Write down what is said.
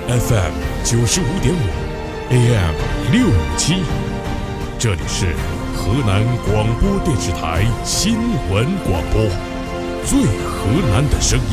FM 95.5，AM 657，这里是河南广播电视台新闻广播，最河南的声音。